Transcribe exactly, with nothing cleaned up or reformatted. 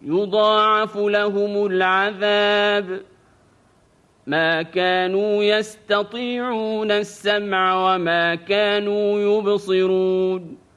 يضاعف لهم العذاب ما كانوا يستطيعون السمع وما كانوا يبصرون